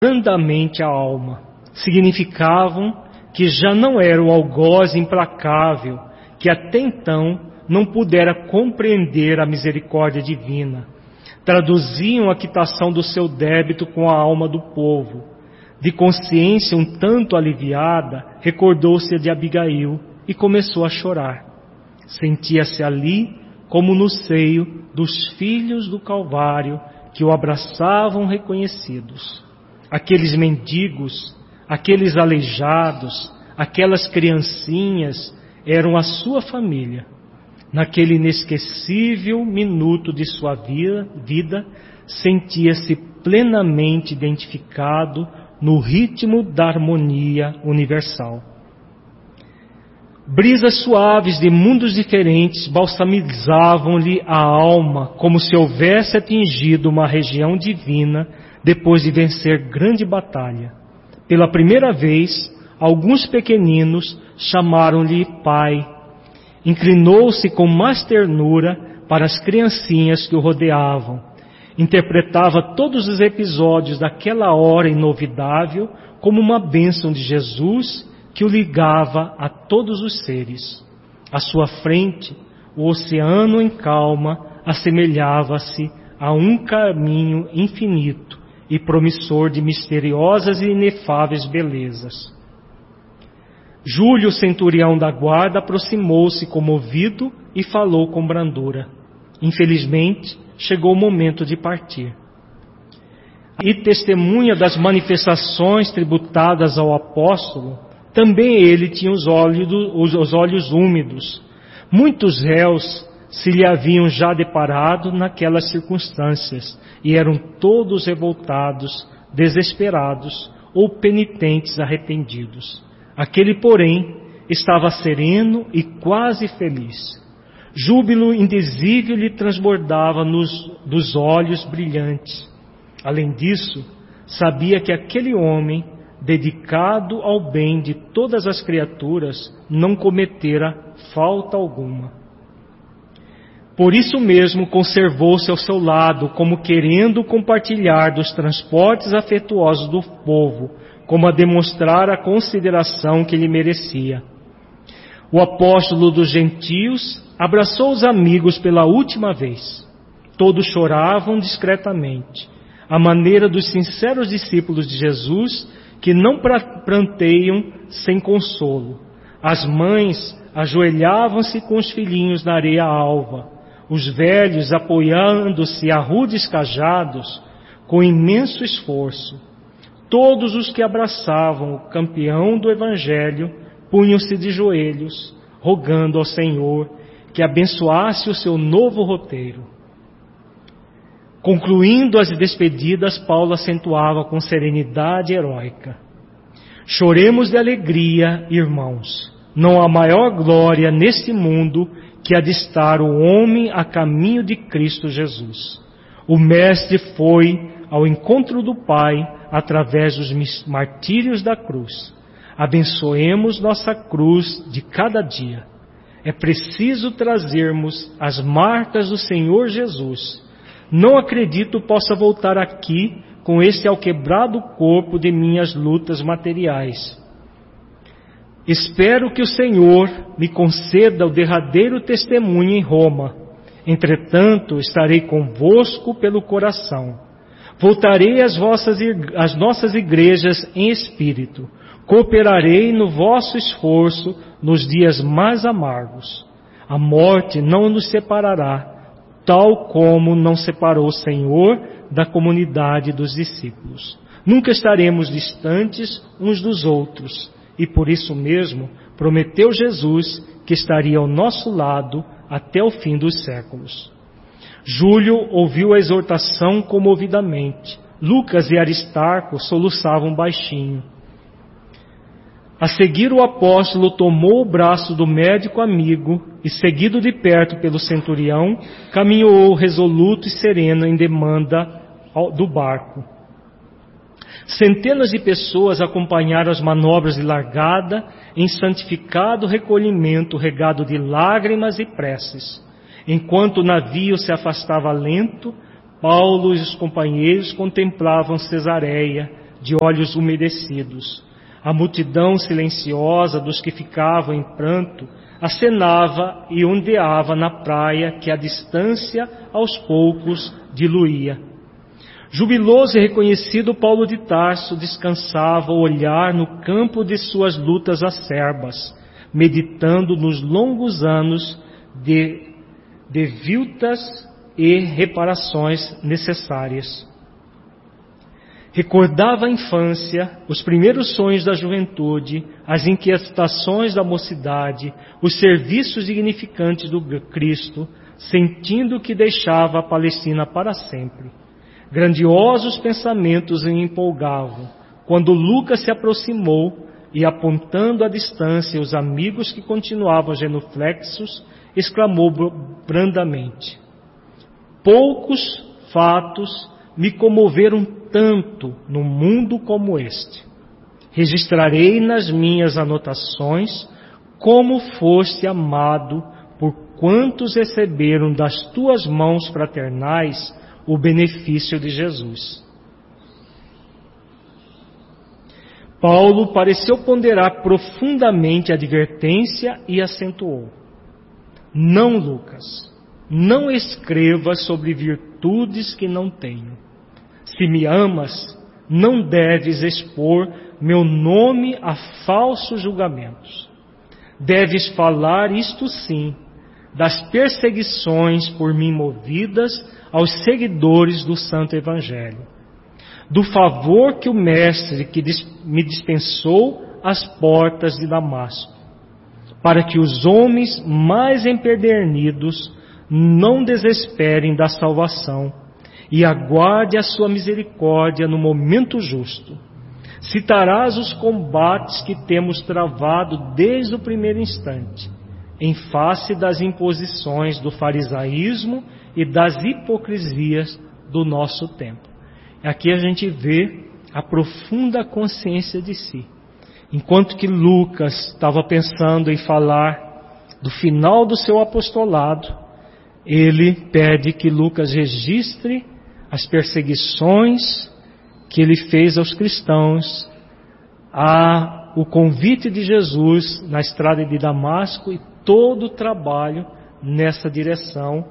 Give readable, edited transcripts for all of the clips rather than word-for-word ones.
brandamente a alma. Significavam que já não era o algoz implacável, que até então não pudera compreender a misericórdia divina. Traduziam a quitação do seu débito com a alma do povo. De consciência um tanto aliviada, recordou-se de Abigail e começou a chorar. Sentia-se ali como no seio dos filhos do Calvário que o abraçavam reconhecidos. Aqueles mendigos, aqueles aleijados, aquelas criancinhas eram a sua família. Naquele inesquecível minuto de sua vida, sentia-se plenamente identificado no ritmo da harmonia universal. Brisas suaves de mundos diferentes balsamizavam-lhe a alma, como se houvesse atingido uma região divina depois de vencer grande batalha. Pela primeira vez, alguns pequeninos chamaram-lhe pai. Inclinou-se com mais ternura para as criancinhas que o rodeavam. Interpretava todos os episódios daquela hora inovidável como uma bênção de Jesus que o ligava a todos os seres. À sua frente, o oceano em calma assemelhava-se a um caminho infinito e promissor de misteriosas e inefáveis belezas. Júlio, centurião da guarda, aproximou-se comovido e falou com brandura. Infelizmente, chegou o momento de partir. E testemunha das manifestações tributadas ao apóstolo, também ele tinha os olhos úmidos. Muitos réus se lhe haviam já deparado naquelas circunstâncias e eram todos revoltados, desesperados ou penitentes arrependidos. Aquele, porém, estava sereno e quase feliz. Júbilo indizível lhe transbordava dos olhos brilhantes. Além disso, sabia que aquele homem, dedicado ao bem de todas as criaturas, não cometera falta alguma. Por isso mesmo conservou-se ao seu lado, como querendo compartilhar dos transportes afetuosos do povo, como a demonstrar a consideração que lhe merecia. O apóstolo dos gentios abraçou os amigos pela última vez. Todos choravam discretamente, à maneira dos sinceros discípulos de Jesus, que não pranteiam sem consolo. As mães ajoelhavam-se com os filhinhos na areia alva, os velhos apoiando-se a rudes cajados com imenso esforço. Todos os que abraçavam o campeão do Evangelho punham-se de joelhos, rogando ao Senhor que abençoasse o seu novo roteiro. Concluindo as despedidas, Paulo acentuava com serenidade heróica: choremos de alegria, irmãos. Não há maior glória neste mundo que a de estar o homem a caminho de Cristo Jesus. O Mestre foi ao encontro do Pai através dos martírios da cruz. Abençoemos nossa cruz de cada dia. É preciso trazermos as marcas do Senhor Jesus. Não acredito possa voltar aqui com esse alquebrado corpo de minhas lutas materiais. Espero que o Senhor me conceda o derradeiro testemunho em Roma. Entretanto, estarei convosco pelo coração. Voltarei às nossas igrejas em espírito. Cooperarei no vosso esforço nos dias mais amargos. A morte não nos separará, tal como não separou o Senhor da comunidade dos discípulos. Nunca estaremos distantes uns dos outros, e por isso mesmo prometeu Jesus que estaria ao nosso lado até o fim dos séculos. Júlio ouviu a exortação comovidamente. Lucas e Aristarco soluçavam baixinho. A seguir, o apóstolo tomou o braço do médico amigo e, seguido de perto pelo centurião, caminhou resoluto e sereno em demanda do barco. Centenas de pessoas acompanharam as manobras de largada em santificado recolhimento regado de lágrimas e preces. Enquanto o navio se afastava lento, Paulo e os companheiros contemplavam Cesareia, de olhos umedecidos. A multidão silenciosa dos que ficavam em pranto acenava e ondeava na praia que a distância aos poucos diluía. Jubiloso e reconhecido, Paulo de Tarso descansava o olhar no campo de suas lutas acerbas, meditando nos longos anos de viltas e reparações necessárias. Recordava a infância, os primeiros sonhos da juventude, as inquietações da mocidade, os serviços dignificantes do Cristo, sentindo que deixava a Palestina para sempre. Grandiosos pensamentos o empolgavam, quando Lucas se aproximou e, apontando à distância os amigos que continuavam genuflexos, exclamou brandamente: poucos fatos me comoveram tanto no mundo como este. Registrarei nas minhas anotações como foste amado por quantos receberam das tuas mãos fraternais o benefício de Jesus. Paulo pareceu ponderar profundamente a advertência e acentuou: não, Lucas, não escrevas sobre virtudes que não tenho. Se me amas, não deves expor meu nome a falsos julgamentos. Deves falar, isto sim, das perseguições por mim movidas aos seguidores do Santo Evangelho, do favor que o Mestre me dispensou às portas de Damasco, para que os homens mais empedernidos não desesperem da salvação e aguarde a sua misericórdia no momento justo. Citarás os combates que temos travado desde o primeiro instante, em face das imposições do farisaísmo e das hipocrisias do nosso tempo. Aqui a gente vê a profunda consciência de si. Enquanto que Lucas estava pensando em falar do final do seu apostolado, ele pede que Lucas registre as perseguições que ele fez aos cristãos, o convite de Jesus na estrada de Damasco e todo o trabalho nessa direção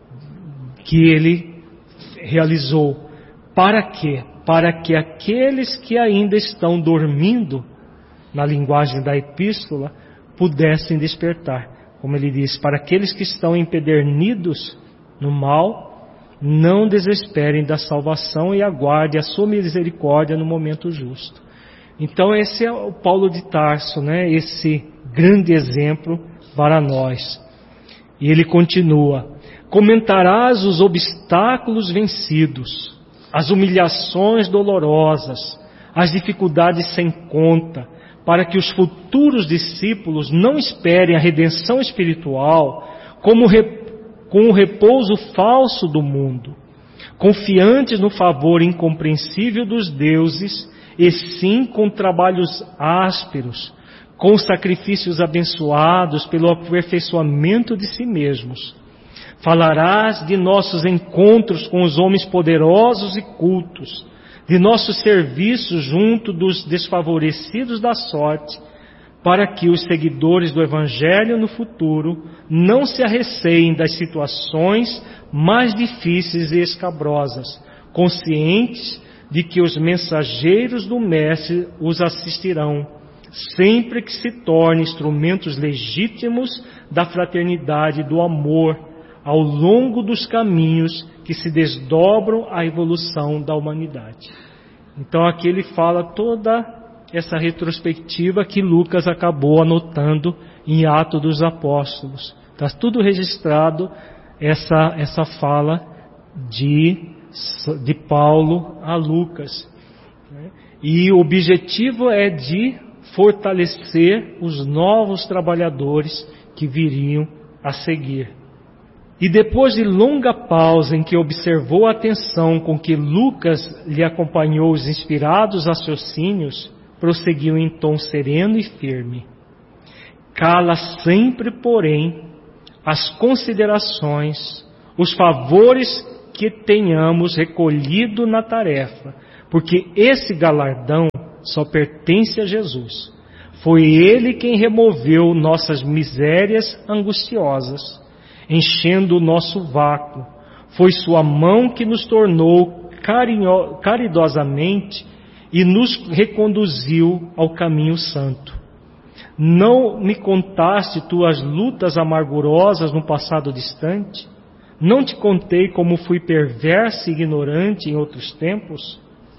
que ele realizou. Para quê? Para que aqueles que ainda estão dormindo, na linguagem da epístola, pudessem despertar. Como ele diz, para aqueles que estão empedernidos no mal, não desesperem da salvação e aguardem a sua misericórdia no momento justo. Então esse é o Paulo de Tarso, né? Esse grande exemplo para nós. E ele continua: comentarás os obstáculos vencidos, as humilhações dolorosas, as dificuldades sem conta, para que os futuros discípulos não esperem a redenção espiritual com o repouso falso do mundo, confiantes no favor incompreensível dos deuses, e sim com trabalhos ásperos, com sacrifícios abençoados pelo aperfeiçoamento de si mesmos. Falarás de nossos encontros com os homens poderosos e cultos, de nossos serviços junto dos desfavorecidos da sorte, para que os seguidores do Evangelho no futuro não se arreceiem das situações mais difíceis e escabrosas, conscientes de que os mensageiros do Mestre os assistirão, sempre que se tornem instrumentos legítimos da fraternidade e do amor, ao longo dos caminhos que se desdobram à evolução da humanidade. Então aqui ele fala toda essa retrospectiva que Lucas acabou anotando em Atos dos Apóstolos. Está tudo registrado, essa fala de Paulo a Lucas. E o objetivo é de fortalecer os novos trabalhadores que viriam a seguir. E depois de longa pausa em que observou a atenção com que Lucas lhe acompanhou os inspirados raciocínios, prosseguiu em tom sereno e firme: cala sempre, porém, as considerações, os favores que tenhamos recolhido na tarefa, porque esse galardão só pertence a Jesus. Foi Ele quem removeu nossas misérias angustiosas, enchendo o nosso vácuo. Foi Sua mão que nos tornou caridosamente e nos reconduziu ao caminho santo. Não me contaste tuas lutas amargurosas no passado distante? Não te contei como fui perverso e ignorante em outros tempos?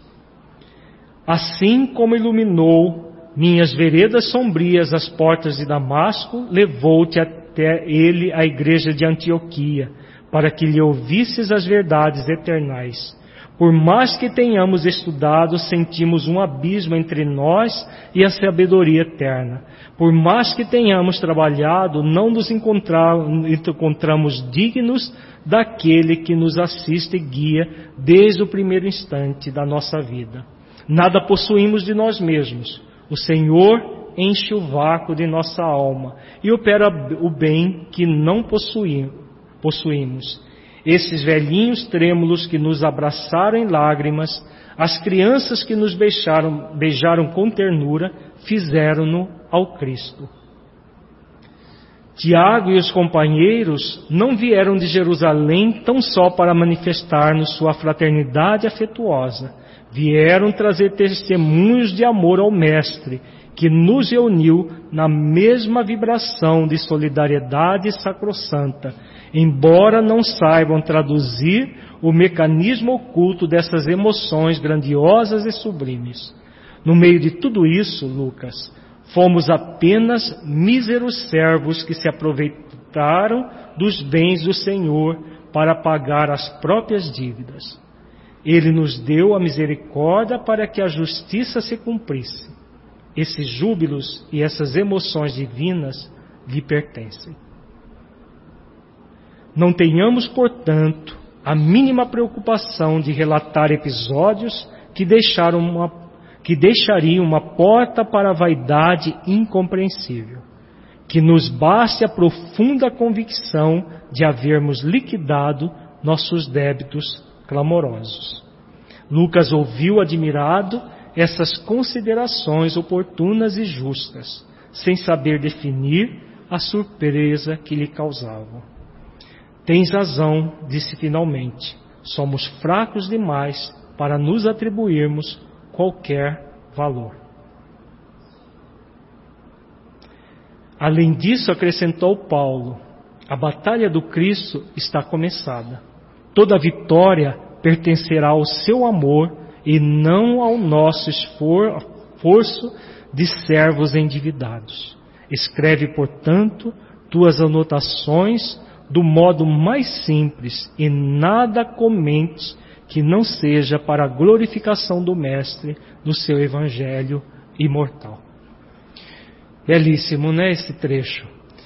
Assim como iluminou minhas veredas sombrias as portas de Damasco, levou-te até ele a igreja de Antioquia, para que lhe ouvisses as verdades eternais. Por mais que tenhamos estudado, sentimos um abismo entre nós e a sabedoria eterna. Por mais que tenhamos trabalhado, não nos encontramos dignos daquele que nos assiste e guia desde o primeiro instante da nossa vida. Nada possuímos de nós mesmos. O Senhor enche o vácuo de nossa alma e opera o bem que não possuímos. Esses velhinhos trêmulos que nos abraçaram em lágrimas, as crianças que nos beijaram com ternura, fizeram-no ao Cristo. Tiago e os companheiros não vieram de Jerusalém tão só para manifestar-nos sua fraternidade afetuosa. Vieram trazer testemunhos de amor ao Mestre, que nos reuniu na mesma vibração de solidariedade sacrossanta, embora não saibam traduzir o mecanismo oculto dessas emoções grandiosas e sublimes. No meio de tudo isso, Lucas, fomos apenas míseros servos que se aproveitaram dos bens do Senhor para pagar as próprias dívidas. Ele nos deu a misericórdia para que a justiça se cumprisse. Esses júbilos e essas emoções divinas lhe pertencem. Não tenhamos, portanto, a mínima preocupação de relatar episódios que deixariam uma porta para a vaidade incompreensível. Que nos baste a profunda convicção de havermos liquidado nossos débitos clamorosos. Lucas ouviu admirado essas considerações oportunas e justas, sem saber definir a surpresa que lhe causavam. Tens razão, disse finalmente, somos fracos demais para nos atribuirmos qualquer valor. Além disso, acrescentou Paulo, a batalha do Cristo está começada. Toda vitória pertencerá ao seu amor e não ao nosso esforço de servos endividados. Escreve, portanto, tuas anotações do modo mais simples e nada comentes que não seja para a glorificação do Mestre no seu Evangelho imortal. Belíssimo, né, esse trecho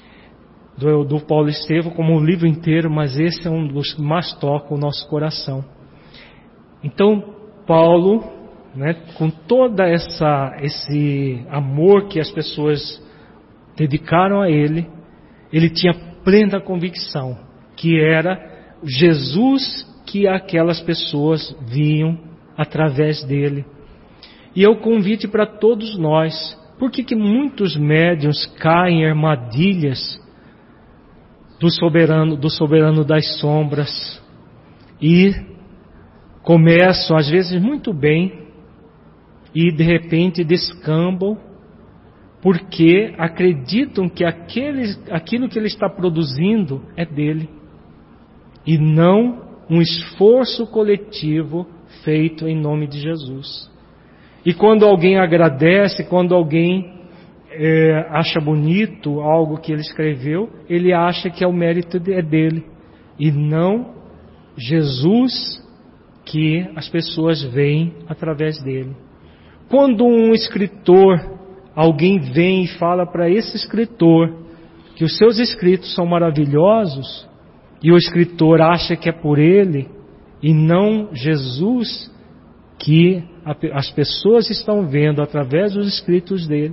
do Paulo Estevão, como o livro inteiro, mas esse é um dos que mais toca o nosso coração. Então, Paulo, né, com toda esse amor que as pessoas dedicaram a ele tinha plena convicção que era Jesus que aquelas pessoas viam através dele. E é o convite para todos nós. Por que muitos médiuns caem em armadilhas do soberano das sombras e começam às vezes muito bem e de repente descambam porque acreditam que aquilo que ele está produzindo é dele e não um esforço coletivo feito em nome de Jesus. E quando alguém agradece, quando alguém acha bonito algo que ele escreveu, ele acha que o mérito é dele e não Jesus que as pessoas veem através dele. Quando um escritor, alguém vem e fala para esse escritor que os seus escritos são maravilhosos e o escritor acha que é por ele e não Jesus que as pessoas estão vendo através dos escritos dele,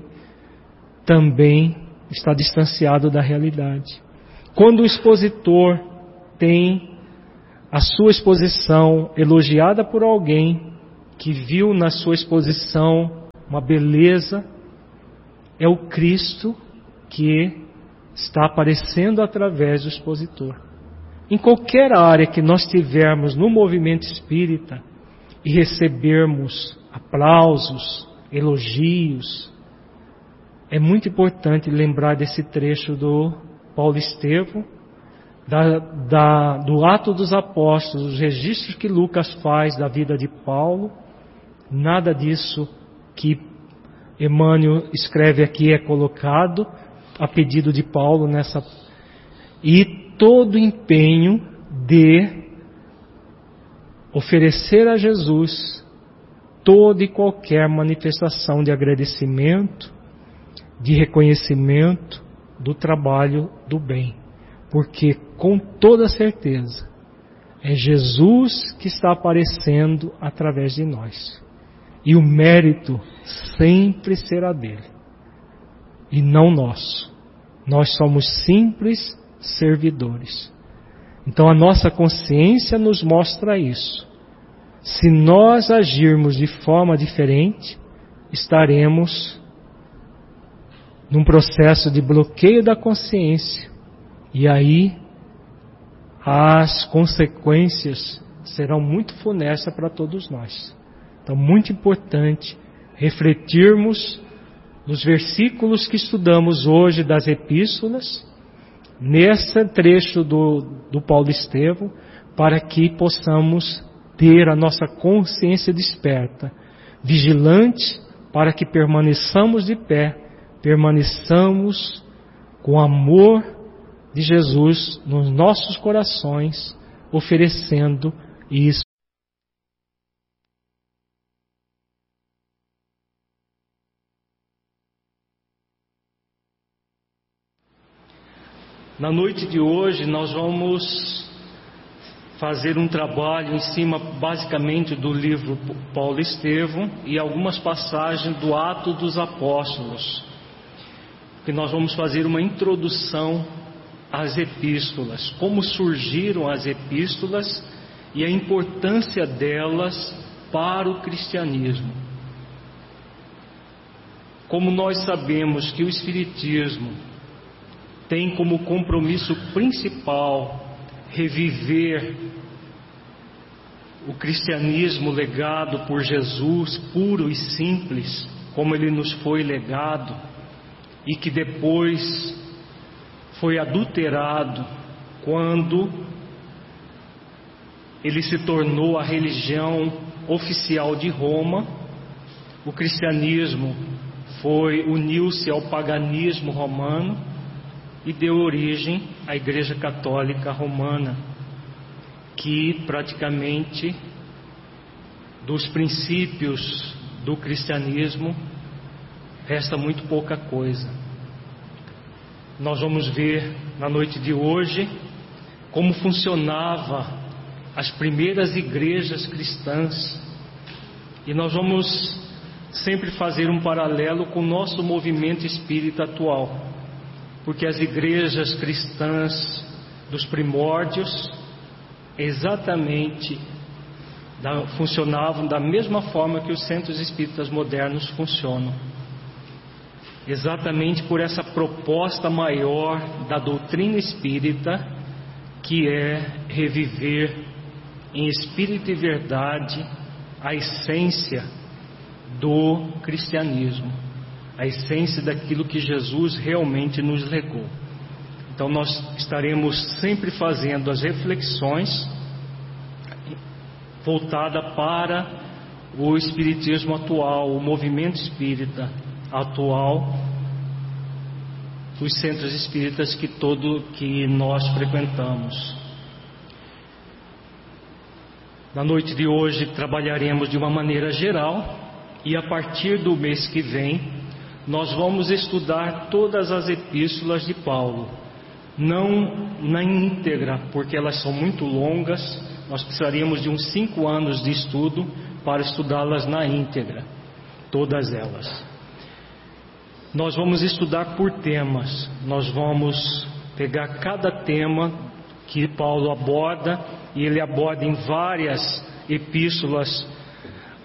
também está distanciado da realidade. Quando o expositor tem a sua exposição elogiada por alguém que viu na sua exposição uma beleza, é o Cristo que está aparecendo através do expositor. Em qualquer área que nós tivermos no movimento espírita e recebermos aplausos, elogios, é muito importante lembrar desse trecho do Paulo Estevão, do Atos dos Apóstolos, os registros que Lucas faz da vida de Paulo. Nada disso que Emmanuel escreve aqui é colocado a pedido de Paulo nessa. E todo o empenho de oferecer a Jesus toda e qualquer manifestação de agradecimento, de reconhecimento do trabalho do bem. Porque com toda certeza é Jesus que está aparecendo através de nós. E o mérito sempre será dele e não nosso. Nós somos simples servidores. Então a nossa consciência nos mostra isso. Se nós agirmos de forma diferente, estaremos num processo de bloqueio da consciência, e aí as consequências serão muito funestas para todos nós. Então, muito importante refletirmos nos versículos que estudamos hoje das epístolas, nesse trecho do Paulo Estevão, para que possamos ter a nossa consciência desperta, vigilante, para que permaneçamos de pé, permaneçamos com o amor de Jesus nos nossos corações, oferecendo isso. Na noite de hoje nós vamos fazer um trabalho em cima basicamente do livro Paulo Estevão e algumas passagens do Atos dos Apóstolos, que nós vamos fazer uma introdução às epístolas, como surgiram as epístolas e a importância delas para o cristianismo. Como nós sabemos que o Espiritismo tem como compromisso principal reviver o cristianismo legado por Jesus, puro e simples, como ele nos foi legado, e que depois foi adulterado quando ele se tornou a religião oficial de Roma. O cristianismo uniu-se ao paganismo romano e deu origem à Igreja Católica Romana, que praticamente dos princípios do cristianismo resta muito pouca coisa. Nós vamos ver na noite de hoje como funcionava as primeiras igrejas cristãs, e nós vamos sempre fazer um paralelo com o nosso movimento espírita atual, porque as igrejas cristãs dos primórdios exatamente funcionavam da mesma forma que os centros espíritas modernos funcionam, exatamente por essa proposta maior da doutrina espírita, que é reviver em espírito e verdade a essência do cristianismo, a essência daquilo que Jesus realmente nos legou. Então nós estaremos sempre fazendo as reflexões voltada para o espiritismo atual, o movimento espírita atual, os centros espíritas que nós frequentamos. Na noite de hoje trabalharemos de uma maneira geral, e a partir do mês que vem nós vamos estudar todas as epístolas de Paulo, não na íntegra, porque elas são muito longas. Nós precisaríamos de uns 5 anos de estudo para estudá-las na íntegra, todas elas. Nós vamos estudar por temas, nós vamos pegar cada tema que Paulo aborda, e ele aborda em várias epístolas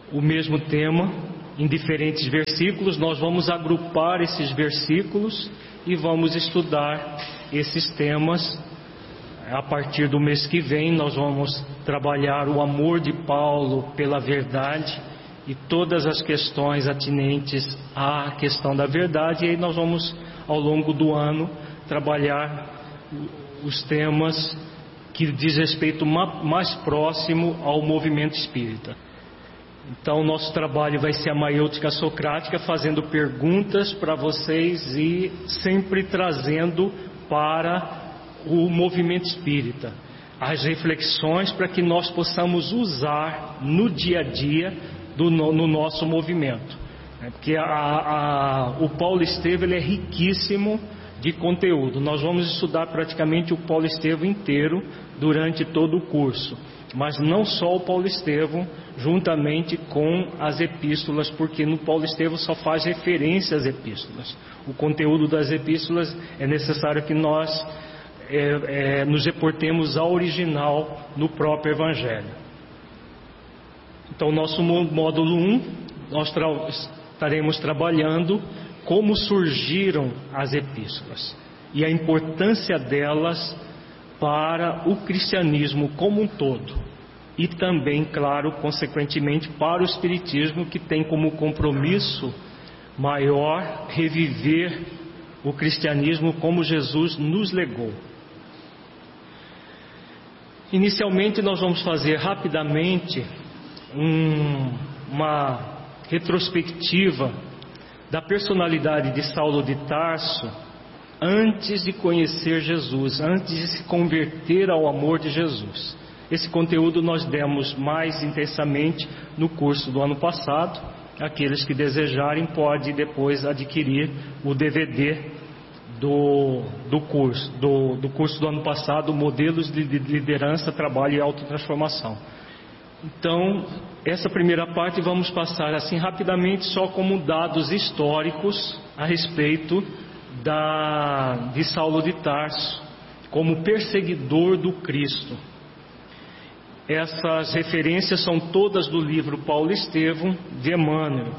o mesmo tema em diferentes versículos. Nós vamos agrupar esses versículos e vamos estudar esses temas. A partir do mês que vem nós vamos trabalhar o amor de Paulo pela verdade e todas as questões atinentes à questão da verdade, e aí nós vamos ao longo do ano trabalhar os temas que diz respeito mais próximo ao movimento espírita. Então nosso trabalho vai ser a maiêutica socrática, fazendo perguntas para vocês e sempre trazendo para o movimento espírita as reflexões para que nós possamos usar no dia a dia no nosso movimento. Porque o Paulo Estevam ele é riquíssimo de conteúdo. Nós vamos estudar praticamente o Paulo Estevam inteiro durante todo o curso, mas não só o Paulo Estevam, juntamente com as epístolas, porque no Paulo Estevam só faz referência às epístolas. O conteúdo das epístolas é necessário que nós nos reportemos ao original no próprio Evangelho. Então, nosso módulo 1, nós estaremos trabalhando como surgiram as epístolas e a importância delas para o cristianismo como um todo, e também, claro, consequentemente para o espiritismo, que tem como compromisso maior reviver o cristianismo como Jesus nos legou. Inicialmente nós vamos fazer rapidamente uma retrospectiva da personalidade de Saulo de Tarso antes de conhecer Jesus, antes de se converter ao amor de Jesus. Esse conteúdo nós demos mais intensamente no curso do ano passado. Aqueles que desejarem podem depois adquirir o DVD do curso do ano passado, Modelos de Liderança, Trabalho e Autotransformação. Então, essa primeira parte vamos passar assim rapidamente, só como dados históricos a respeito de Saulo de Tarso, como perseguidor do Cristo. Essas referências são todas do livro Paulo Estevam, de Emmanuel.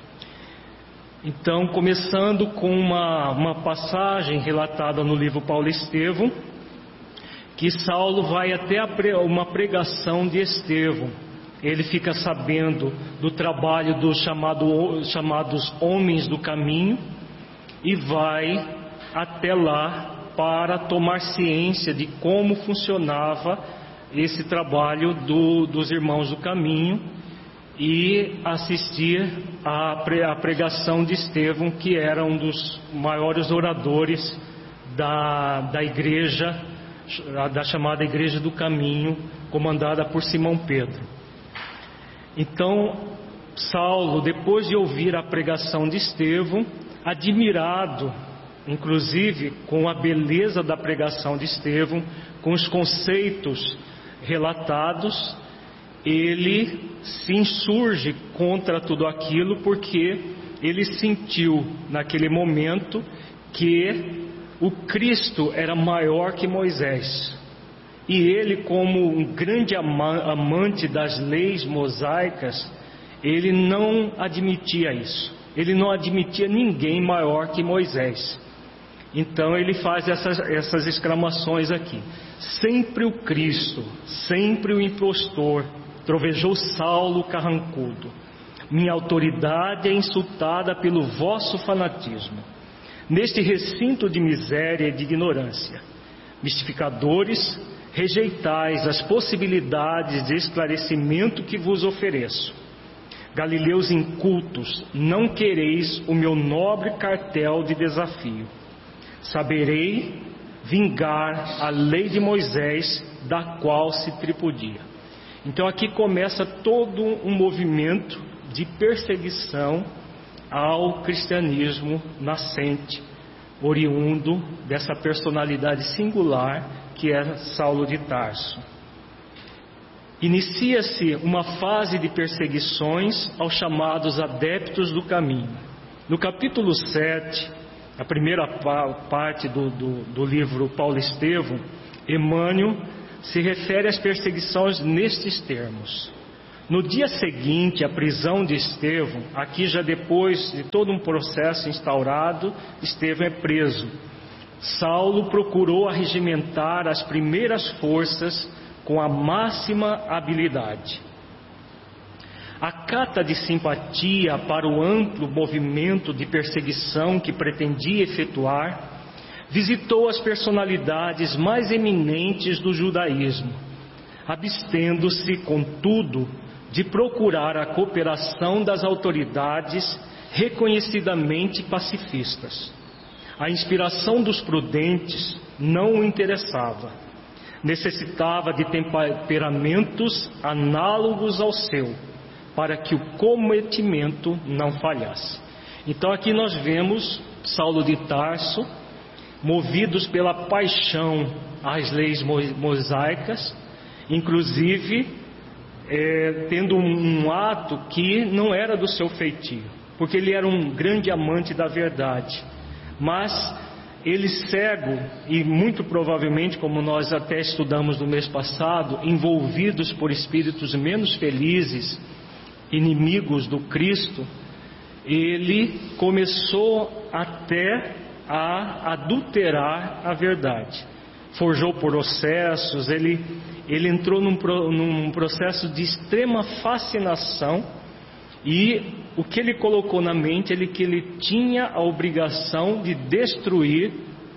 Então, começando com uma passagem relatada no livro Paulo Estevam, que Saulo vai até uma pregação de Estevão. Ele fica sabendo do trabalho dos chamados homens do caminho e vai até lá para tomar ciência de como funcionava esse trabalho dos irmãos do caminho e assistir à pregação de Estevão, que era um dos maiores oradores da igreja, da chamada Igreja do Caminho, comandada por Simão Pedro. Então, Saulo, depois de ouvir a pregação de Estevão, admirado, inclusive, com a beleza da pregação de Estevão, com os conceitos relatados, ele se insurge contra tudo aquilo, porque ele sentiu naquele momento que o Cristo era maior que Moisés, e ele, como um grande amante das leis mosaicas, ele não admitia isso, ele não admitia ninguém maior que Moisés. Então ele faz essas exclamações aqui: sempre o Cristo, sempre o impostor, trovejou Saulo carrancudo, minha autoridade é insultada pelo vosso fanatismo, neste recinto de miséria e de ignorância. Mistificadores, rejeitais as possibilidades de esclarecimento que vos ofereço. Galileus incultos, não quereis o meu nobre cartel de desafio. Saberei vingar a lei de Moisés, da qual se tripudia. Então aqui começa todo um movimento de perseguição ao cristianismo nascente, oriundo dessa personalidade singular que é Saulo de Tarso. Inicia-se uma fase de perseguições aos chamados adeptos do caminho. No capítulo 7, a primeira parte do livro Paulo Estevam, Emmanuel se refere às perseguições nestes termos: No dia seguinte à prisão de Estevão, aqui já depois de todo um processo instaurado, Estevão é preso. Saulo procurou arregimentar as primeiras forças com a máxima habilidade. A cata de simpatia para o amplo movimento de perseguição que pretendia efetuar, visitou as personalidades mais eminentes do judaísmo, abstendo-se, contudo, de procurar a cooperação das autoridades reconhecidamente pacifistas. A inspiração dos prudentes não o interessava. Necessitava de temperamentos análogos ao seu, para que o cometimento não falhasse. Então aqui nós vemos Saulo de Tarso, movidos pela paixão às leis mosaicas, inclusive tendo um ato que não era do seu feitio, porque ele era um grande amante da verdade, mas ele cego e muito provavelmente, como nós até estudamos no mês passado, envolvidos por espíritos menos felizes, inimigos do Cristo, ele começou até a adulterar a verdade, forjou processos, ele entrou num processo de extrema fascinação, e o que ele colocou na mente é que ele tinha a obrigação de destruir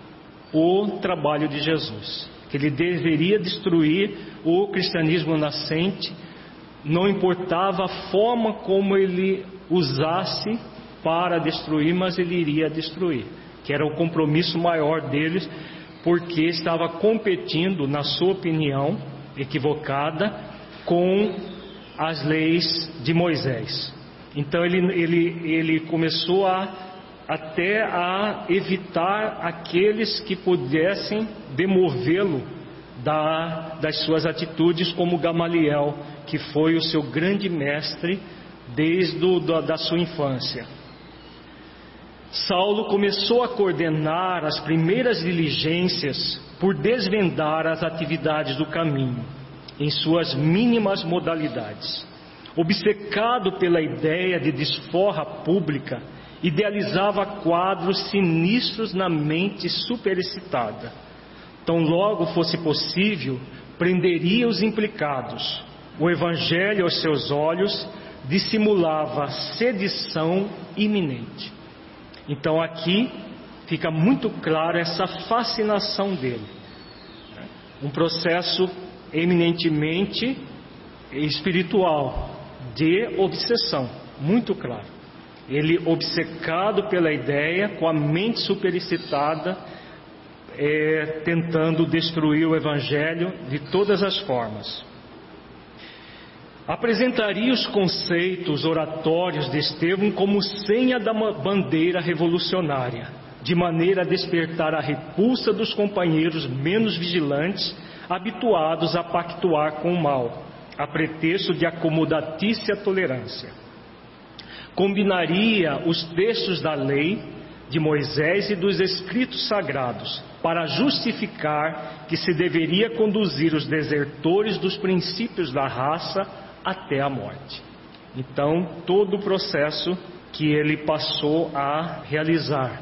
o trabalho de Jesus, que ele deveria destruir o cristianismo nascente, não importava a forma como ele usasse para destruir, mas ele iria destruir, que era o compromisso maior deles, porque estava competindo, na sua opinião equivocada, com as leis de Moisés. Então ele começou até a evitar aqueles que pudessem demovê-lo das suas atitudes, como Gamaliel, que foi o seu grande mestre desde da sua infância. Saulo começou a coordenar as primeiras diligências por desvendar as atividades do caminho, em suas mínimas modalidades. Obcecado pela ideia de desforra pública, idealizava quadros sinistros na mente superexcitada. Tão logo fosse possível, prenderia os implicados. O evangelho aos seus olhos dissimulava sedição iminente. Então aqui fica muito claro essa fascinação dele, um processo eminentemente espiritual, de obsessão, muito claro. Ele obcecado pela ideia, com a mente superexcitada, tentando destruir o evangelho de todas as formas. Apresentaria os conceitos oratórios de Estevão como senha da bandeira revolucionária, de maneira a despertar a repulsa dos companheiros menos vigilantes, habituados a pactuar com o mal, a pretexto de acomodatícia tolerância. Combinaria os textos da lei de Moisés e dos escritos sagrados, para justificar que se deveria conduzir os desertores dos princípios da raça até a morte. Então, todo o processo que ele passou a realizar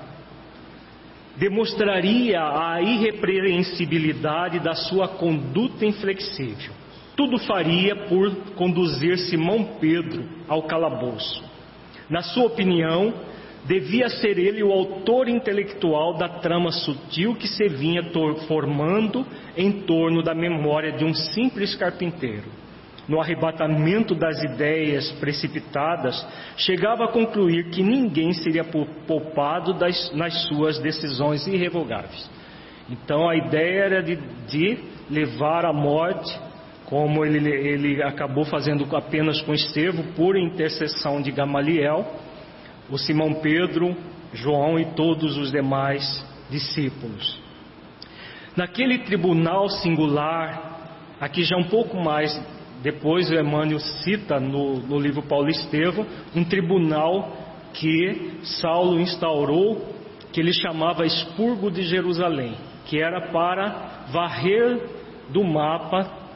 demonstraria a irrepreensibilidade da sua conduta inflexível. Tudo faria por conduzir Simão Pedro ao calabouço. Na sua opinião, devia ser ele o autor intelectual da trama sutil que se vinha formando em torno da memória de um simples carpinteiro. No arrebatamento das ideias precipitadas, chegava a concluir que ninguém seria poupado nas suas decisões irrevogáveis. Então a ideia era de levar à morte, como ele acabou fazendo apenas com Estevão, por intercessão de Gamaliel, o Simão Pedro, João e todos os demais discípulos. Naquele tribunal singular, aqui já um pouco mais depois o Emmanuel cita no livro Paulo Estevão, um tribunal que Saulo instaurou, que ele chamava Expurgo de Jerusalém, que era para varrer do mapa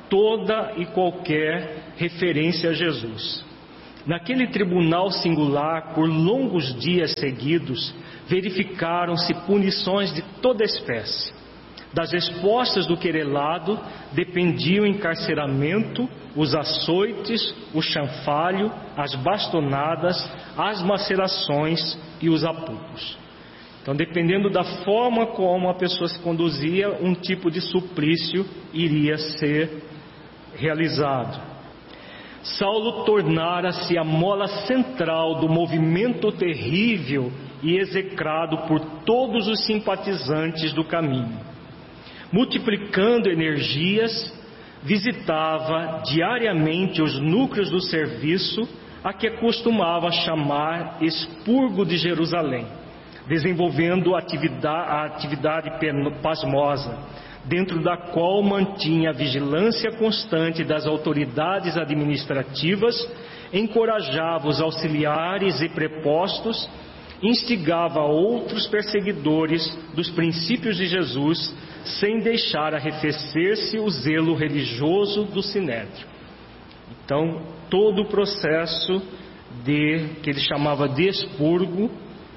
toda e qualquer referência a Jesus. Naquele tribunal singular, por longos dias seguidos, verificaram-se punições de toda espécie. Das respostas do querelado dependiam o encarceramento, os açoites, o chanfalho, as bastonadas, as macerações e os apuros. Então, dependendo da forma como a pessoa se conduzia, um tipo de suplício iria ser realizado. Saulo tornara-se a mola central do movimento terrível e execrado por todos os simpatizantes do caminho. Multiplicando energias, visitava diariamente os núcleos do serviço, a que costumava chamar expurgo de Jerusalém, desenvolvendo a atividade pasmosa, dentro da qual mantinha a vigilância constante das autoridades administrativas, encorajava os auxiliares e prepostos, instigava outros perseguidores dos princípios de Jesus, sem deixar arrefecer-se o zelo religioso do Sinédrio. Então, todo o processo que ele chamava de expurgo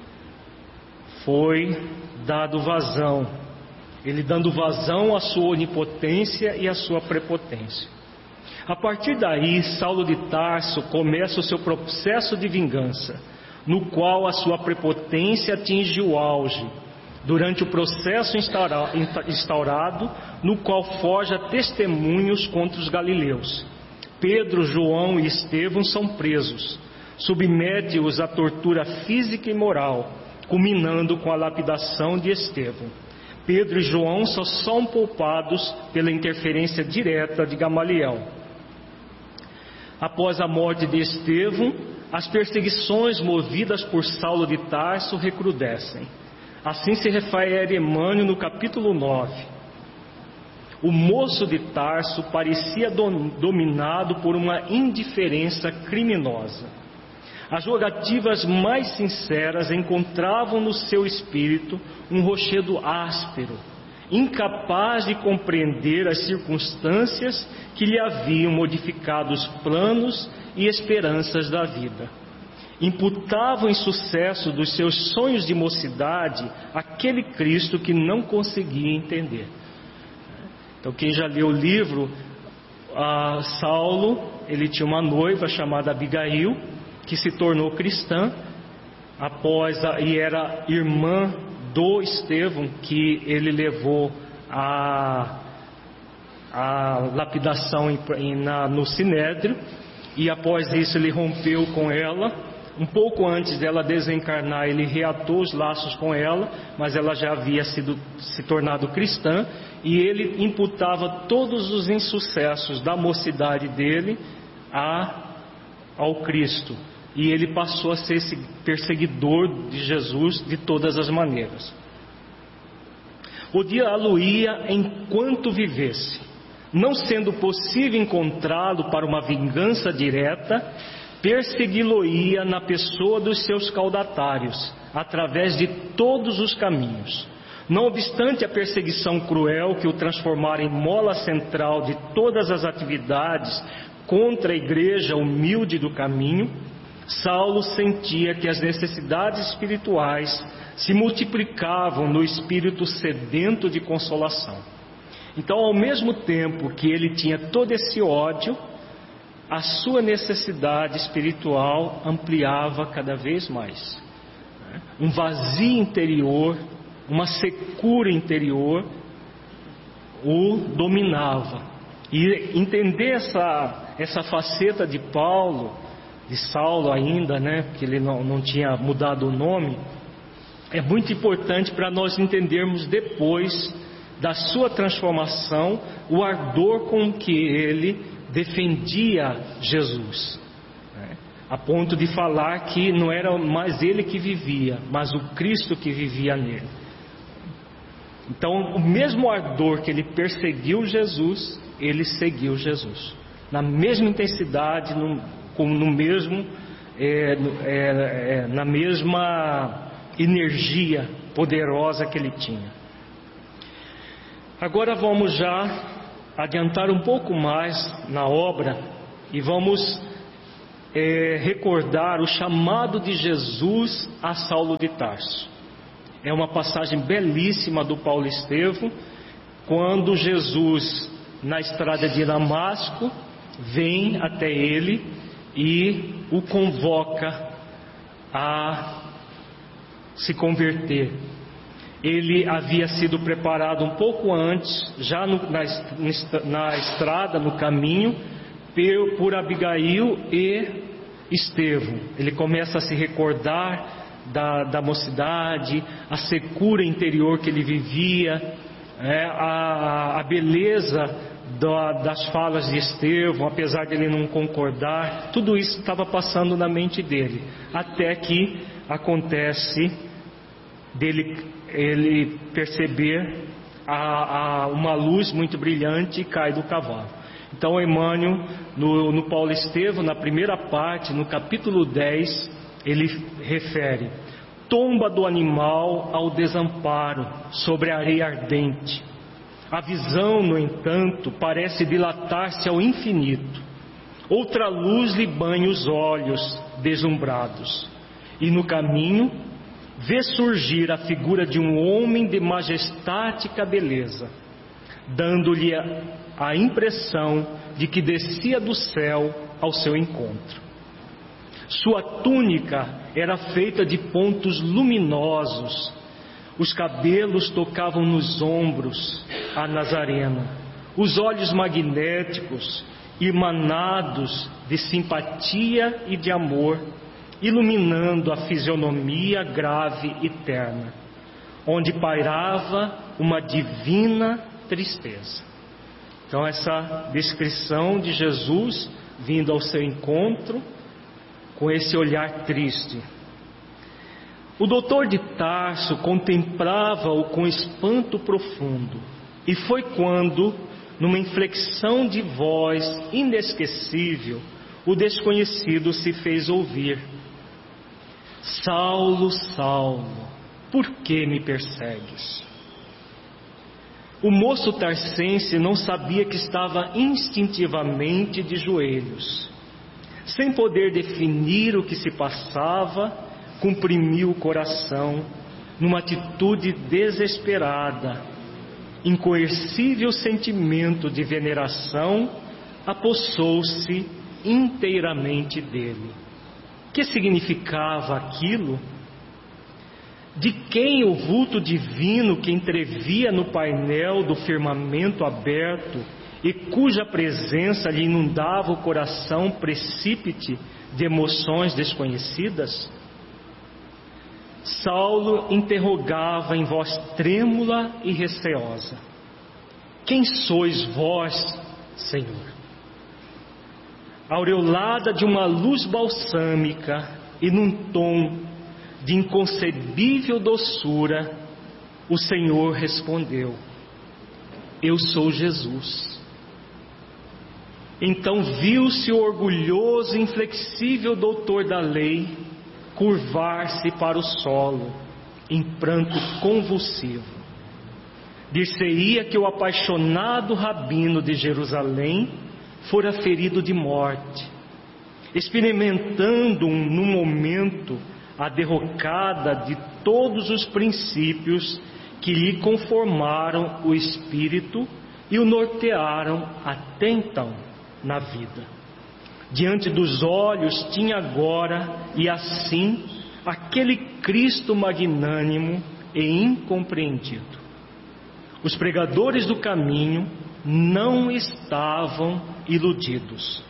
foi dado vazão, ele dando vazão à sua onipotência e à sua prepotência. A partir daí, Saulo de Tarso começa o seu processo de vingança, no qual a sua prepotência atinge o auge, durante o processo instaurado, no qual forja testemunhos contra os galileus. Pedro, João e Estevão são presos, submete-os à tortura física e moral, culminando com a lapidação de Estevão. Pedro e João só são poupados pela interferência direta de Gamaliel. Após a morte de Estevão, as perseguições movidas por Saulo de Tarso recrudescem. Assim se refere Emmanuel no capítulo 9. O moço de Tarso parecia dominado por uma indiferença criminosa. As rogativas mais sinceras encontravam no seu espírito um rochedo áspero, incapaz de compreender as circunstâncias que lhe haviam modificado os planos e esperanças da vida. Imputava o insucesso dos seus sonhos de mocidade àquele Cristo que não conseguia entender. Então, quem já leu o livro, Saulo, ele tinha uma noiva chamada Abigail, que se tornou cristã, e era irmã do Estevão, que ele levou a lapidação no Sinédrio, e após isso ele rompeu com ela. Um pouco antes dela desencarnar, ele reatou os laços com ela, mas ela já havia se tornado cristã, e ele imputava todos os insucessos da mocidade dele ao Cristo, e ele passou a ser esse perseguidor de Jesus de todas as maneiras. Odiá-lo-ia enquanto vivesse, não sendo possível encontrá-lo para uma vingança direta, persegui-lo-ia na pessoa dos seus caudatários, através de todos os caminhos. Não obstante a perseguição cruel que o transformara em mola central de todas as atividades contra a igreja humilde do caminho, Saulo sentia que as necessidades espirituais se multiplicavam no espírito sedento de consolação. Então, ao mesmo tempo que ele tinha todo esse ódio, a sua necessidade espiritual ampliava cada vez mais. Um vazio interior, uma secura interior o dominava. E entender essa faceta de Saulo ainda, que ele não tinha mudado o nome, é muito importante para nós entendermos depois da sua transformação, o ardor com que ele defendia Jesus, a ponto de falar que não era mais ele que vivia, mas o Cristo que vivia nele. Então, o mesmo ardor que ele perseguiu Jesus, ele seguiu Jesus, na mesma intensidade, na mesma energia poderosa que ele tinha. Agora vamos já adiantar um pouco mais na obra e vamos recordar o chamado de Jesus a Saulo de Tarso. É uma passagem belíssima do Paulo Estevão, quando Jesus, na estrada de Damasco, vem até ele e o convoca a se converter. Ele havia sido preparado um pouco antes, já na estrada, no caminho, por Abigail e Estevão. Ele começa a se recordar da mocidade, a secura interior que ele vivia, a beleza das falas de Estevão, apesar de ele não concordar. Tudo isso estava passando na mente dele, até que acontece ele perceber uma luz muito brilhante e cai do cavalo. Então Emmanuel, no Paulo Estevão, na primeira parte, no capítulo 10, ele refere: tomba do animal ao desamparo sobre a areia ardente. A visão, no entanto, parece dilatar-se ao infinito. Outra luz lhe banha os olhos deslumbrados, e no caminho vê surgir a figura de um homem de majestática beleza, dando-lhe a impressão de que descia do céu ao seu encontro. Sua túnica era feita de pontos luminosos, os cabelos tocavam nos ombros a Nazarena, os olhos magnéticos, emanados de simpatia e de amor, iluminando a fisionomia grave e terna, onde pairava uma divina tristeza. Então essa descrição de Jesus vindo ao seu encontro com esse olhar triste. O doutor de Tarso contemplava-o com espanto profundo, e foi quando, numa inflexão de voz inesquecível, o desconhecido se fez ouvir: Saulo, Saulo, por que me persegues? O moço tarsense não sabia que estava instintivamente de joelhos. Sem poder definir o que se passava, comprimiu o coração numa atitude desesperada. Incoercível sentimento de veneração apossou-se inteiramente dele. Que significava aquilo? De quem o vulto divino que entrevia no painel do firmamento aberto e cuja presença lhe inundava o coração precípite de emoções desconhecidas? Saulo interrogava em voz trêmula e receosa: quem sois vós, Senhor? Aureolada de uma luz balsâmica e num tom de inconcebível doçura, o Senhor respondeu: eu sou Jesus. Então viu-se o orgulhoso e inflexível doutor da lei curvar-se para o solo em pranto convulsivo. Dir-se-ia que o apaixonado rabino de Jerusalém fora ferido de morte, experimentando no momento a derrocada de todos os princípios que lhe conformaram o espírito e o nortearam até então na vida. Diante dos olhos tinha agora, e assim, aquele Cristo magnânimo e incompreendido. Os pregadores do caminho não estavam iludidos.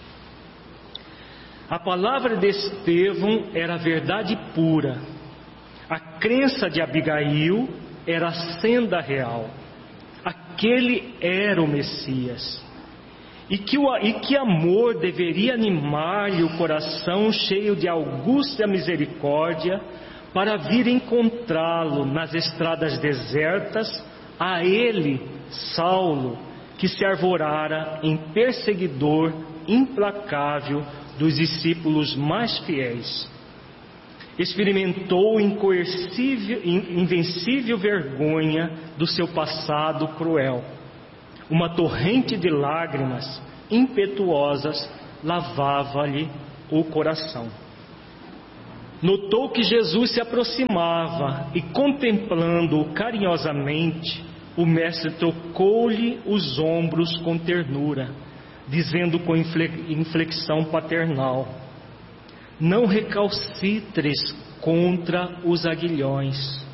A palavra de Estevão era verdade pura. A crença de Abigail era senda real. Aquele era o Messias. E que amor deveria animar-lhe o coração cheio de augusta misericórdia para vir encontrá-lo nas estradas desertas, a ele, Saulo, que se arvorara em perseguidor implacável dos discípulos mais fiéis. Experimentou invencível vergonha do seu passado cruel. Uma torrente de lágrimas impetuosas lavava-lhe o coração. Notou que Jesus se aproximava e, contemplando-o carinhosamente, o mestre tocou-lhe os ombros com ternura, dizendo com inflexão paternal: não recalcitres contra os aguilhões.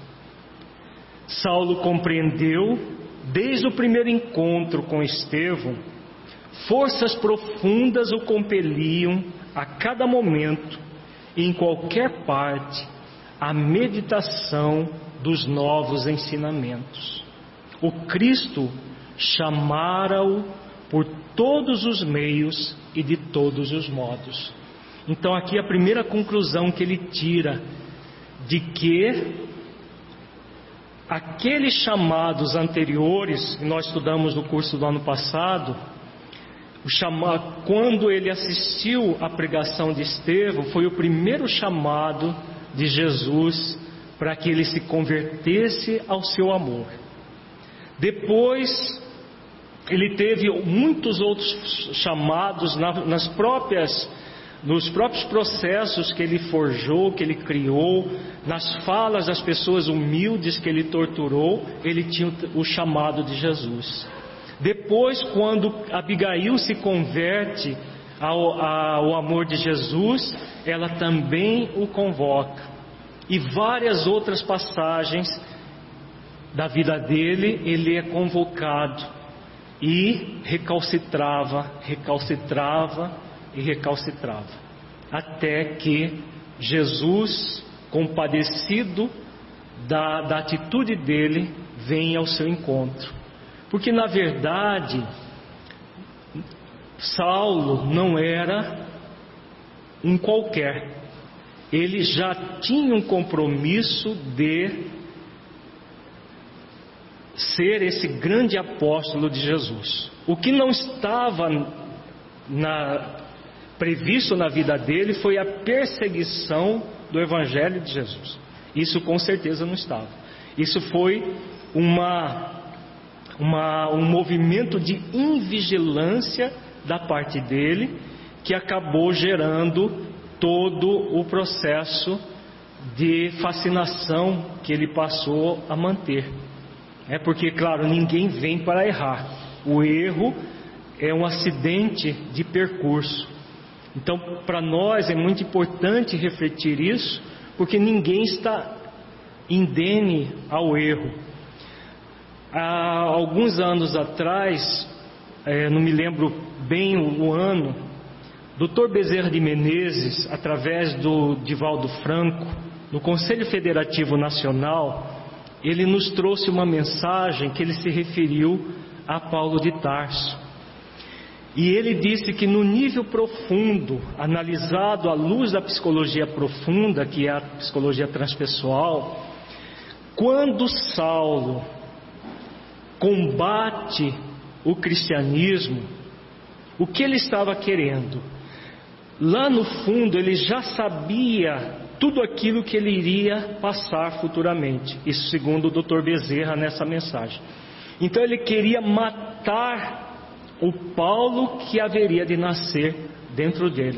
Saulo compreendeu, desde o primeiro encontro com Estevão, forças profundas o compeliam a cada momento e em qualquer parte a meditação dos novos ensinamentos. O Cristo chamara-o por todos os meios e de todos os modos. Então aqui a primeira conclusão que ele tira, de que aqueles chamados anteriores, que nós estudamos no curso do ano passado, quando ele assistiu à pregação de Estevão, foi o primeiro chamado de Jesus para que ele se convertesse ao seu amor. Depois ele teve muitos outros chamados nos próprios processos que ele forjou, que ele criou, nas falas das pessoas humildes que ele torturou, ele tinha o chamado de Jesus. Depois, quando Abigail se converte ao amor de Jesus, ela também o convoca. E várias outras passagens da vida dele, ele é convocado e recalcitrava, até que Jesus, compadecido da atitude dele, vem ao seu encontro. Porque na verdade Saulo não era um qualquer, ele já tinha um compromisso de ser esse grande apóstolo de Jesus. O que não estava previsto na vida dele foi a perseguição do Evangelho de Jesus. Isso com certeza não estava. Isso foi um movimento de invigilância da parte dele, que acabou gerando todo o processo de fascinação que ele passou a manter. Porque, claro, ninguém vem para errar. O erro é um acidente de percurso. Então, para nós é muito importante refletir isso, porque ninguém está indene ao erro. Há alguns anos atrás, não me lembro bem o ano, Dr. Bezerra de Menezes, através do Divaldo Franco, no Conselho Federativo Nacional, ele nos trouxe uma mensagem que ele se referiu a Paulo de Tarso. E ele disse que no nível profundo, analisado à luz da psicologia profunda, que é a psicologia transpessoal, quando Saulo combate o cristianismo, o que ele estava querendo? Lá no fundo ele já sabia tudo aquilo que ele iria passar futuramente. Isso segundo o Dr. Bezerra nessa mensagem. Então ele queria matar o Paulo que haveria de nascer dentro dele.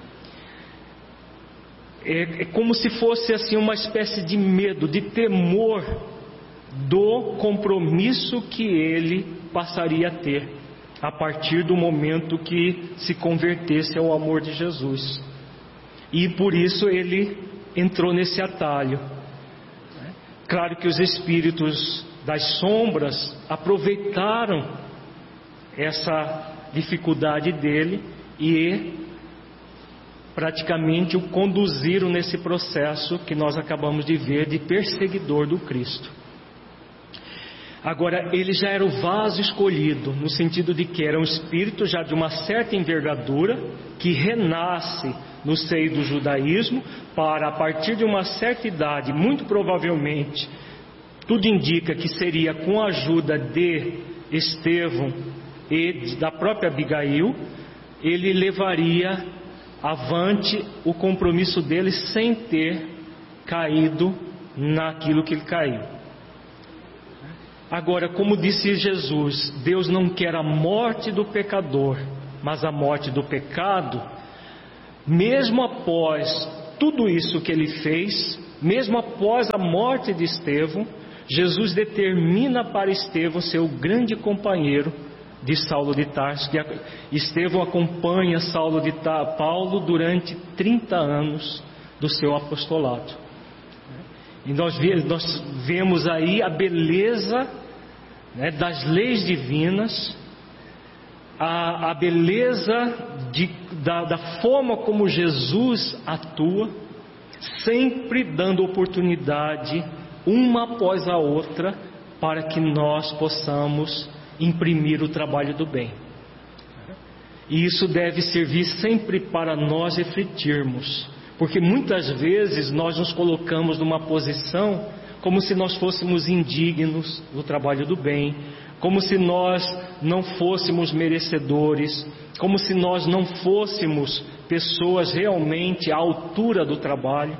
É como se fosse assim uma espécie de medo, de temor do compromisso que ele passaria a ter a partir do momento que se convertesse ao amor de Jesus. E por isso ele entrou nesse atalho. Claro que os espíritos das sombras aproveitaram essa dificuldade dele e praticamente o conduziram nesse processo que nós acabamos de ver de perseguidor do Cristo. Agora, ele já era o vaso escolhido, no sentido de que era um espírito já de uma certa envergadura, que renasce no seio do judaísmo, para, a partir de uma certa idade, muito provavelmente, tudo indica que seria com a ajuda de Estevão e da própria Abigail, ele levaria avante o compromisso dele sem ter caído naquilo que ele caiu. Agora, como disse Jesus, Deus não quer a morte do pecador, mas a morte do pecado. Mesmo após tudo isso que ele fez, mesmo após a morte de Estevão, Jesus determina para Estevão ser o grande companheiro de Saulo de Tarso. Que Estevão acompanha Paulo durante 30 anos do seu apostolado. E nós vemos aí a beleza, né, das leis divinas, a beleza da forma como Jesus atua, sempre dando oportunidade uma após a outra para que nós possamos imprimir o trabalho do bem. E isso deve servir sempre para nós refletirmos, porque muitas vezes nós nos colocamos numa posição como se nós fôssemos indignos do trabalho do bem, como se nós não fôssemos merecedores, como se nós não fôssemos pessoas realmente à altura do trabalho.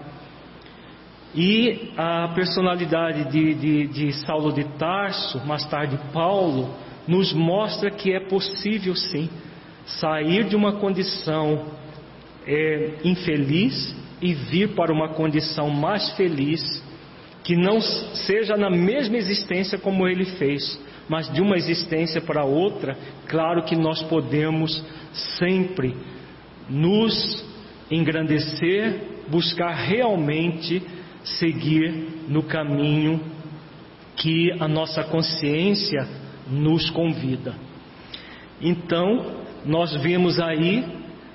E a personalidade de Saulo de Tarso, mais tarde Paulo, nos mostra que é possível sim sair de uma condição infeliz e vir para uma condição mais feliz, que não seja na mesma existência como ele fez, mas de uma existência para outra. Claro que nós podemos sempre nos engrandecer, buscar realmente seguir no caminho que a nossa consciência nos convida. Então, nós vemos aí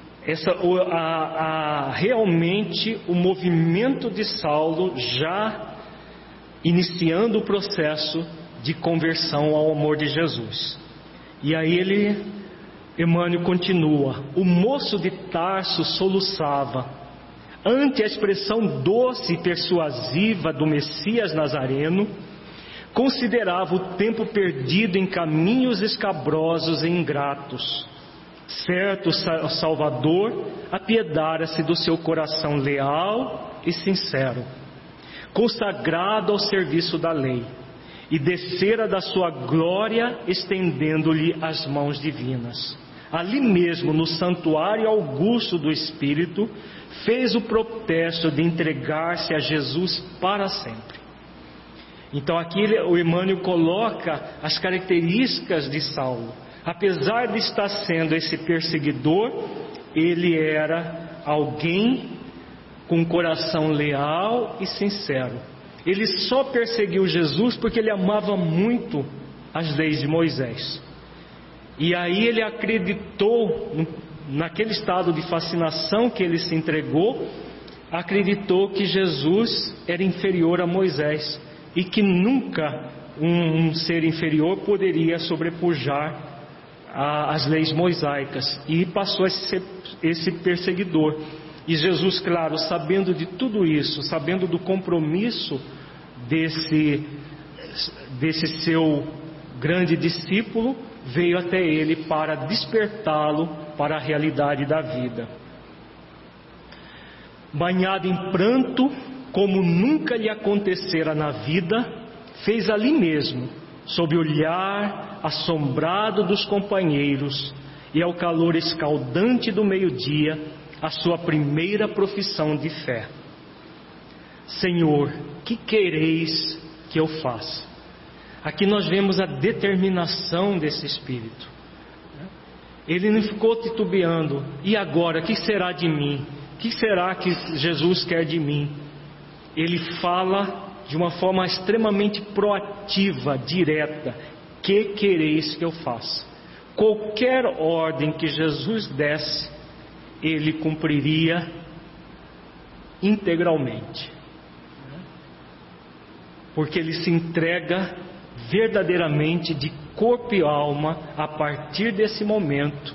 realmente o movimento de Saulo já iniciando o processo de conversão ao amor de Jesus. E aí Emmanuel continua: o moço de Tarso soluçava ante a expressão doce e persuasiva do Messias Nazareno, considerava o tempo perdido em caminhos escabrosos e ingratos. Certo, o Salvador apiedara-se do seu coração leal e sincero, consagrado ao serviço da lei, e descera da sua glória estendendo-lhe as mãos divinas. Ali mesmo, no santuário augusto do Espírito, fez o protesto de entregar-se a Jesus para sempre. Então aqui o Emmanuel coloca as características de Saulo. Apesar de estar sendo esse perseguidor, ele era alguém com um coração leal e sincero. Ele só perseguiu Jesus porque ele amava muito as leis de Moisés. E aí ele acreditou, naquele estado de fascinação que ele se entregou, acreditou que Jesus era inferior a Moisés e que nunca um ser inferior poderia sobrepujar as leis mosaicas, e passou a ser esse perseguidor. E Jesus, claro, sabendo de tudo isso, sabendo do compromisso desse seu grande discípulo, veio até ele para despertá-lo para a realidade da vida. Banhado em pranto, como nunca lhe acontecera na vida, fez ali mesmo, sob o olhar assombrado dos companheiros e ao calor escaldante do meio-dia, a sua primeira profissão de fé: Senhor, que quereis que eu faça? Aqui nós vemos a determinação desse espírito. Ele não ficou titubeando: e agora, o que será de mim? O que será que Jesus quer de mim? Ele fala de uma forma extremamente proativa, direta: que quereis que eu faça? Qualquer ordem que Jesus desse, ele cumpriria integralmente, porque ele se entrega verdadeiramente de corpo e alma a partir desse momento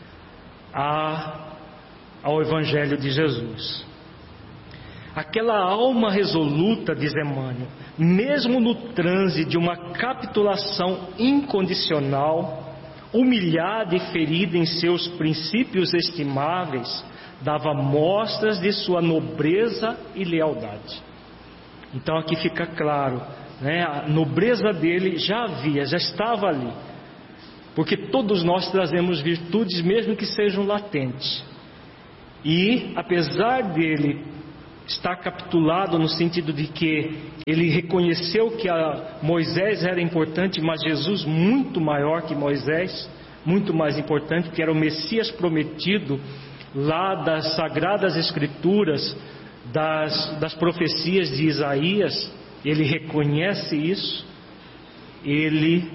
ao Evangelho de Jesus. Aquela alma resoluta, diz Emmanuel, mesmo no transe de uma capitulação incondicional, humilhada e ferida em seus princípios estimáveis, dava mostras de sua nobreza e lealdade. Então aqui fica claro a nobreza dele já estava ali. Porque todos nós trazemos virtudes, mesmo que sejam latentes. E apesar dele estar capitulado no sentido de que ele reconheceu que Moisés era importante, mas Jesus muito maior que Moisés, muito mais importante, porque era o Messias prometido lá das Sagradas Escrituras, das profecias de Isaías. Ele reconhece isso, ele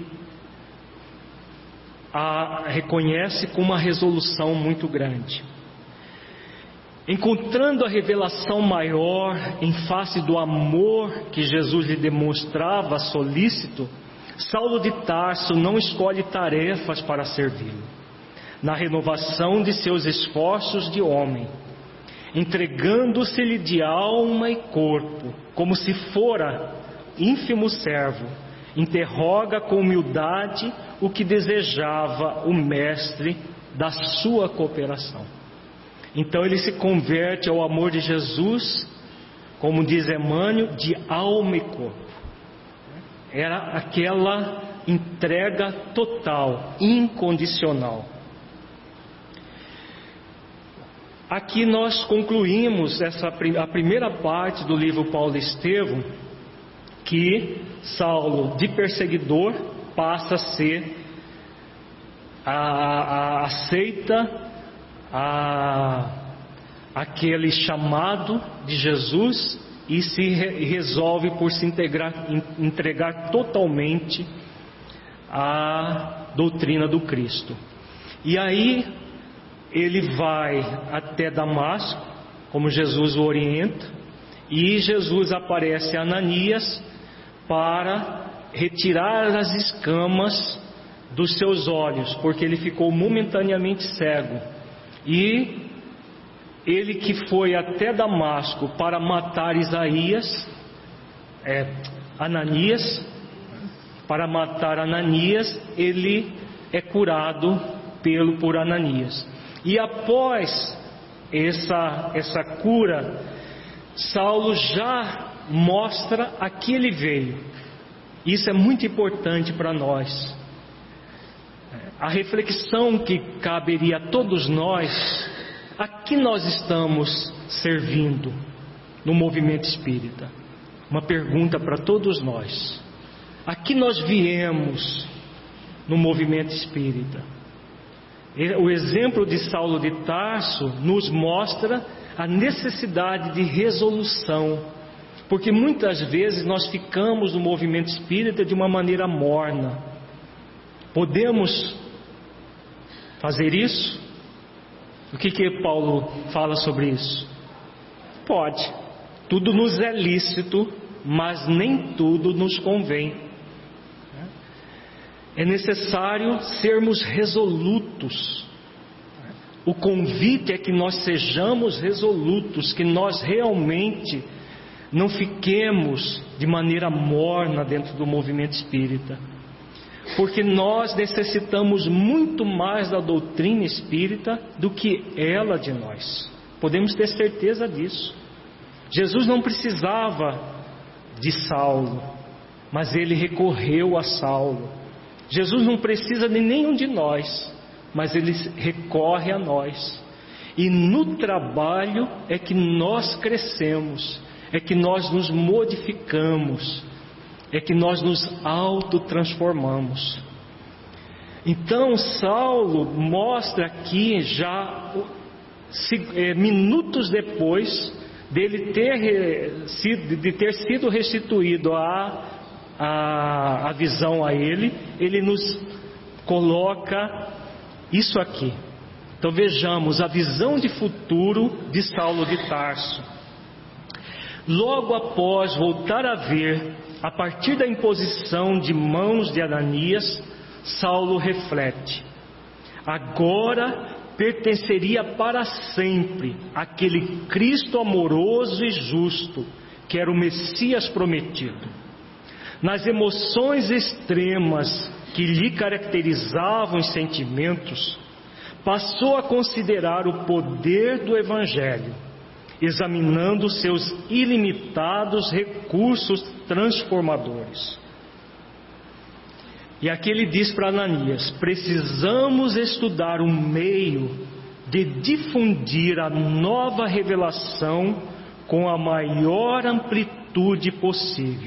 a reconhece com uma resolução muito grande. Encontrando a revelação maior em face do amor que Jesus lhe demonstrava solícito, Saulo de Tarso não escolhe tarefas para servi-lo, na renovação de seus esforços de homem, entregando-se-lhe de alma e corpo, como se fora ínfimo servo, interroga com humildade o que desejava o mestre da sua cooperação. Então ele se converte ao amor de Jesus, como diz Emmanuel, de alma e corpo. Era aquela entrega total, incondicional. Aqui nós concluímos a primeira parte do livro Paulo Estevão, que Saulo, de perseguidor, passa a ser aceita aquele chamado de Jesus e se resolve por se entregar totalmente à doutrina do Cristo. E aí ele vai até Damasco, como Jesus o orienta, e Jesus aparece a Ananias para retirar as escamas dos seus olhos, porque ele ficou momentaneamente cego. E ele que foi até Damasco para matar Ananias, para matar Ananias, ele é curado por Ananias. E após essa cura, Saulo já mostra a que ele veio. Isso é muito importante para nós. A reflexão que caberia a todos nós: a que nós estamos servindo no movimento espírita? Uma pergunta para todos nós. A que nós viemos no movimento espírita? O exemplo de Saulo de Tarso nos mostra a necessidade de resolução, porque muitas vezes nós ficamos no movimento espírita de uma maneira morna. Podemos fazer isso? O que Paulo fala sobre isso? Pode. Tudo nos é lícito, mas nem tudo nos convém. É necessário sermos resolutos. O convite é que nós sejamos resolutos, que nós realmente não fiquemos de maneira morna dentro do movimento espírita. Porque nós necessitamos muito mais da doutrina espírita do que ela de nós. Podemos ter certeza disso. Jesus não precisava de Saulo, mas ele recorreu a Saulo. Jesus não precisa de nenhum de nós, mas ele recorre a nós. E no trabalho é que nós crescemos, é que nós nos modificamos, é que nós nos autotransformamos. Então Saulo mostra aqui já minutos depois dele ter sido restituído a visão a ele nos coloca isso aqui. Então vejamos a visão de futuro de Saulo de Tarso. Logo após voltar a ver, a partir da imposição de mãos de Ananias, Saulo reflete: agora pertenceria para sempre àquele Cristo amoroso e justo, que era o Messias prometido. Nas emoções extremas que lhe caracterizavam os sentimentos, passou a considerar o poder do Evangelho examinando seus ilimitados recursos transformadores. E aqui ele diz para Ananias: precisamos estudar um meio de difundir a nova revelação com a maior amplitude possível.